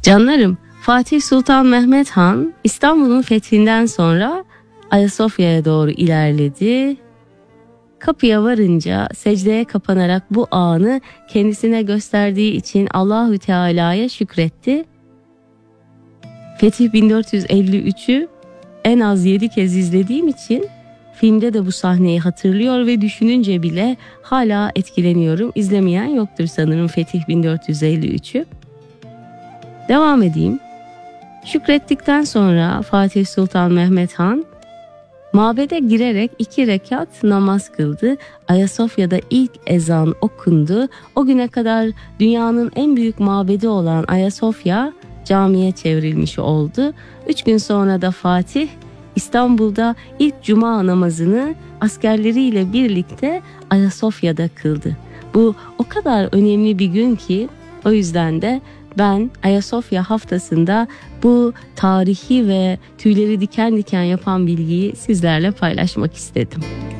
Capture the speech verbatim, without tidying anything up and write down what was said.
Canlarım, Fatih Sultan Mehmet Han İstanbul'un fethinden sonra Ayasofya'ya doğru ilerledi. Kapıya varınca secdeye kapanarak bu anı kendisine gösterdiği için Allahü Teala'ya şükretti. Fetih bin dört yüz elli üçü en az yedi kez izlediğim için filmde de bu sahneyi hatırlıyor ve düşününce bile hala etkileniyorum. İzlemeyen yoktur sanırım Fetih bin dört yüz elli üçü. Devam edeyim. Şükrettikten sonra Fatih Sultan Mehmet Han mabede girerek iki rekat namaz kıldı. Ayasofya'da ilk ezan okundu. O güne kadar dünyanın en büyük mabedi olan Ayasofya camiye çevrilmiş oldu. Üç gün sonra da Fatih İstanbul'da ilk cuma namazını askerleriyle birlikte Ayasofya'da kıldı. Bu o kadar önemli bir gün ki o yüzden de ben Ayasofya haftasında bu tarihi ve tüyleri diken diken yapan bilgiyi sizlerle paylaşmak istedim.